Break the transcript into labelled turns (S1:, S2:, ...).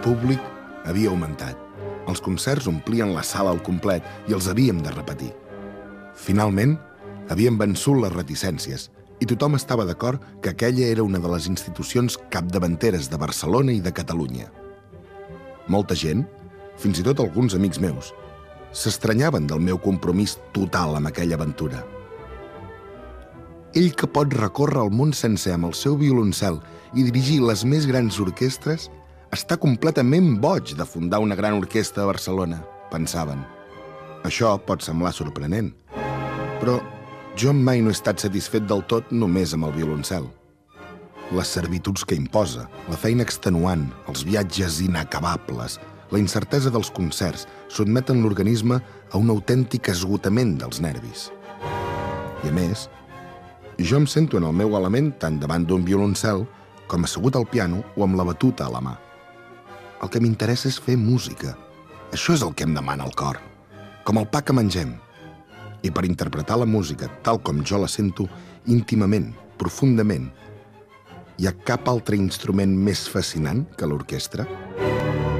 S1: públic havia augmentat. Els concerts omplien la sala al complet i els havíem de repetir. Finalment, havíem vençut les reticències i tothom estava d'acord que aquella era una de les institucions capdavanteres de Barcelona i de Catalunya. Molta gent, fins i tot alguns amics meus, s'estranyaven del meu compromís total amb aquella aventura. Ell que pot recórrer el món sencer amb el seu violoncel i dirigir les més grans orquestres, està completament boig de fundar una gran orquestra a Barcelona, pensaven. Això pot semblar sorprenent, però jo mai no he estat satisfet del tot només amb el violoncel. Les servituds que imposa, la feina extenuant, els viatges inacabables, la incertesa dels concerts sotmeten l'organisme a un autèntic esgotament dels nervis. I a més, jo em sento en el meu element tant davant d'un violoncel com assegut al piano o amb la batuta a la mà. El que m'interessa és fer música. Això és el que em demana el cor, com el pa que mengem. I per interpretar la música tal com jo la sento íntimament, profundament, hi ha cap altre instrument més fascinant que l'orquestra?